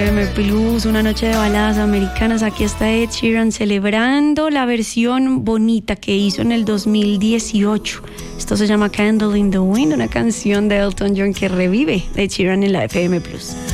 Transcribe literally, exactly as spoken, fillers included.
F M Plus, una noche de baladas americanas. Aquí está Ed Sheeran celebrando la versión bonita que hizo en el dos mil dieciocho. Esto se llama Candle in the Wind, una canción de Elton John que revive Ed Sheeran en la F M Plus.